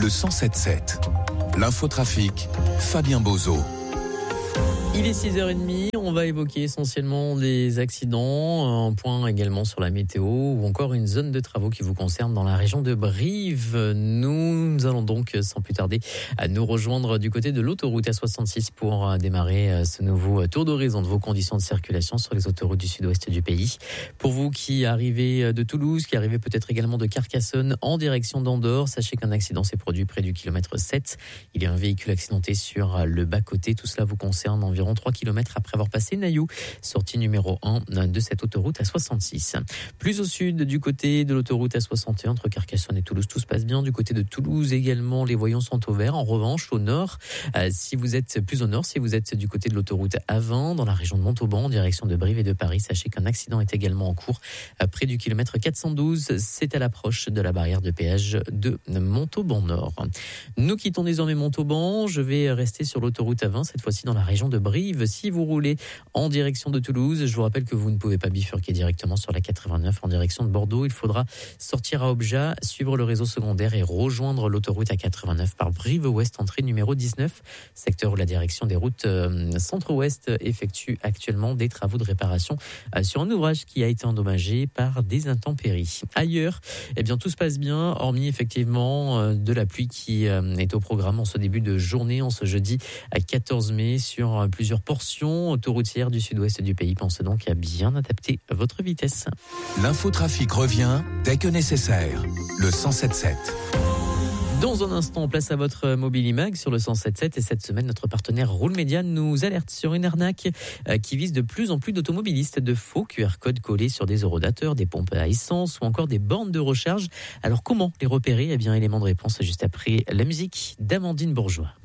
le 107.7. L'infotrafic, Fabien Bozo. Il est 6h30, on va évoquer essentiellement des accidents, un point également sur la météo ou encore une zone de travaux qui vous concerne dans la région de Brive. Nous allons donc sans plus tarder nous rejoindre du côté de l'autoroute A66 pour démarrer ce nouveau tour d'horizon de vos conditions de circulation sur les autoroutes du sud-ouest du pays. Pour vous qui arrivez de Toulouse, qui arrivez peut-être également de Carcassonne en direction d'Andorre, sachez qu'un accident s'est produit près du kilomètre 7. Il y a un véhicule accidenté sur le bas-côté. Tout cela vous concerne environ 3 km après avoir passé Nailloux, sortie numéro 1 de cette autoroute A66. Plus au sud, du côté de l'autoroute A61 entre Carcassonne et Toulouse, tout se passe bien. Du côté de Toulouse également, les voyants sont au vert. En revanche, au nord, si vous êtes plus au nord, si vous êtes du côté de l'autoroute A20 dans la région de Montauban, en direction de Brive et de Paris, sachez qu'un accident est également en cours près du kilomètre 412. C'est à l'approche de la barrière de péage de Montauban Nord. Nous quittons désormais Montauban. Je vais rester sur l'autoroute A20, cette fois-ci dans la région de Brive. Si vous roulez en direction de Toulouse, je vous rappelle que vous ne pouvez pas bifurquer directement sur la 89 en direction de Bordeaux. Il faudra sortir à Objat, suivre le réseau secondaire et rejoindre l'autoroute A89 par Brive-Ouest, entrée numéro 19, secteur où la direction des routes centre-ouest effectue actuellement des travaux de réparation sur un ouvrage qui a été endommagé par des intempéries. Ailleurs, tout se passe bien, hormis effectivement de la pluie qui est au programme en ce début de journée, en ce jeudi 14 mai, sur plusieurs portions autoroutières du sud-ouest du pays. Pensez donc à bien adapter votre vitesse. L'infotrafic revient dès que nécessaire. Le 107.7. Dans un instant, place à votre Mobilimag sur le 107.7 et cette semaine, notre partenaire Roule Média nous alerte sur une arnaque qui vise de plus en plus d'automobilistes, de faux QR codes collés sur des horodateurs, des pompes à essence ou encore des bornes de recharge. Alors comment les repérer ? Élément de réponse juste après la musique d'Amandine Bourgeois.